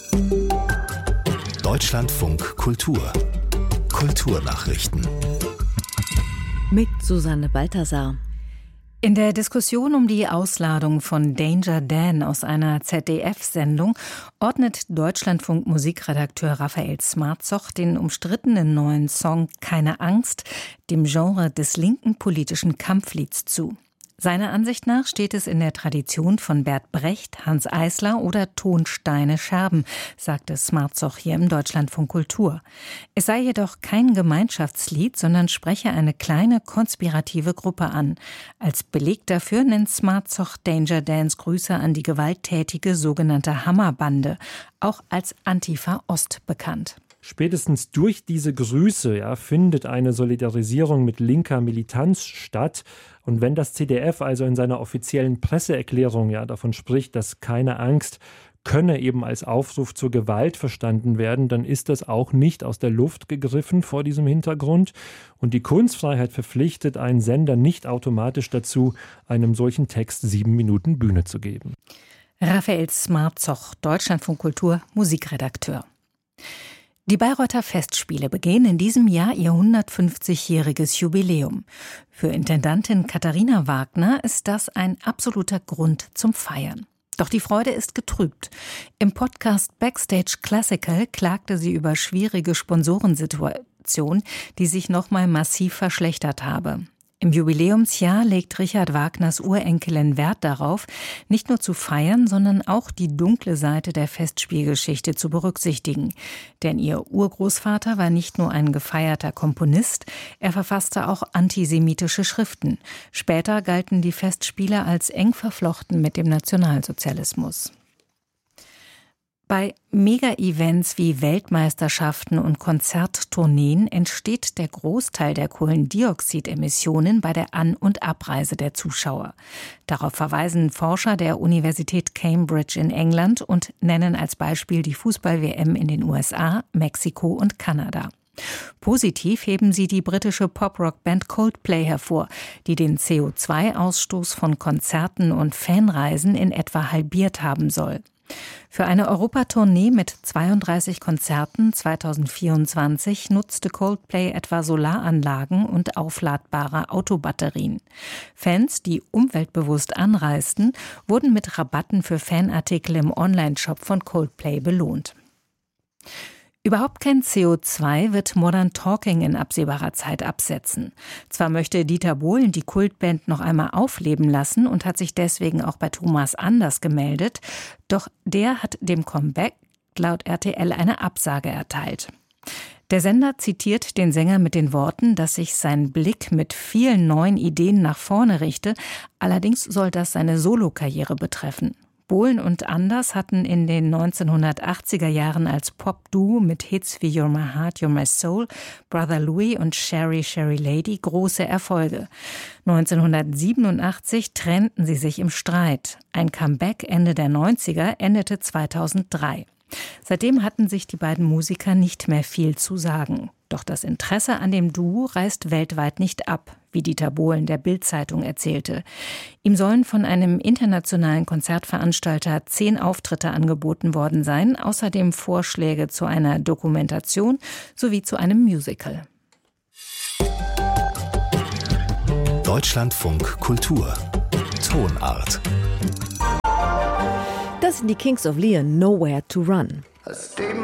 Deutschlandfunk Kultur. Kulturnachrichten. Mit Susanne Balthasar. In der Diskussion um die Ausladung von Danger Dan aus einer ZDF-Sendung ordnet Deutschlandfunk-Musikredakteur Raphael Smartzoch den umstrittenen neuen Song »Keine Angst« dem Genre des linken politischen Kampflieds zu. Seiner Ansicht nach steht es in der Tradition von Bert Brecht, Hanns Eisler oder Tonsteine Scherben, sagte Smartzoch hier im Deutschlandfunk Kultur. Es sei jedoch kein Gemeinschaftslied, sondern spreche eine kleine konspirative Gruppe an. Als Beleg dafür nennt Smartzoch Danger Dans Grüße an die gewalttätige sogenannte Hammerbande, auch als Antifa Ost bekannt. Spätestens durch diese Grüße findet eine Solidarisierung mit linker Militanz statt. Und wenn das ZDF also in seiner offiziellen Presseerklärung davon spricht, dass keine Angst könne eben als Aufruf zur Gewalt verstanden werden, dann ist das auch nicht aus der Luft gegriffen vor diesem Hintergrund. Und die Kunstfreiheit verpflichtet einen Sender nicht automatisch dazu, einem solchen Text 7 Minuten Bühne zu geben. Raphael Smartzoch, Deutschlandfunk Kultur, Musikredakteur. Die Bayreuther Festspiele begehen in diesem Jahr ihr 150-jähriges Jubiläum. Für Intendantin Katharina Wagner ist das ein absoluter Grund zum Feiern. Doch die Freude ist getrübt. Im Podcast Backstage Classical klagte sie über schwierige Sponsorensituation, die sich nochmal massiv verschlechtert habe. Im Jubiläumsjahr legt Richard Wagners Urenkelin Wert darauf, nicht nur zu feiern, sondern auch die dunkle Seite der Festspielgeschichte zu berücksichtigen. Denn ihr Urgroßvater war nicht nur ein gefeierter Komponist, er verfasste auch antisemitische Schriften. Später galten die Festspiele als eng verflochten mit dem Nationalsozialismus. Bei Mega-Events wie Weltmeisterschaften und Konzerttourneen entsteht der Großteil der Kohlendioxidemissionen bei der An- und Abreise der Zuschauer. Darauf verweisen Forscher der Universität Cambridge in England und nennen als Beispiel die Fußball-WM in den USA, Mexiko und Kanada. Positiv heben sie die britische Pop-Rock-Band Coldplay hervor, die den CO2-Ausstoß von Konzerten und Fanreisen in etwa halbiert haben soll. Für eine Europatournee mit 32 Konzerten 2024 nutzte Coldplay etwa Solaranlagen und aufladbare Autobatterien. Fans, die umweltbewusst anreisten, wurden mit Rabatten für Fanartikel im Onlineshop von Coldplay belohnt. Überhaupt kein CO2 wird Modern Talking in absehbarer Zeit absetzen. Zwar möchte Dieter Bohlen die Kultband noch einmal aufleben lassen und hat sich deswegen auch bei Thomas Anders gemeldet, doch der hat dem Comeback laut RTL eine Absage erteilt. Der Sender zitiert den Sänger mit den Worten, dass sich sein Blick mit vielen neuen Ideen nach vorne richte, allerdings soll das seine Solokarriere betreffen. Bohlen und Anders hatten in den 1980er Jahren als Pop-Duo mit Hits wie You're My Heart, You're My Soul, Brother Louie und Sherry, Sherry Lady große Erfolge. 1987 trennten sie sich im Streit. Ein Comeback Ende der 90er endete 2003. Seitdem hatten sich die beiden Musiker nicht mehr viel zu sagen. Doch das Interesse an dem Duo reißt weltweit nicht ab, wie Dieter Bohlen der Bild-Zeitung erzählte. Ihm sollen von einem internationalen Konzertveranstalter 10 Auftritte angeboten worden sein, außerdem Vorschläge zu einer Dokumentation sowie zu einem Musical. Deutschlandfunk Kultur. Tonart. Das sind die Kings of Leon, Nowhere to Run.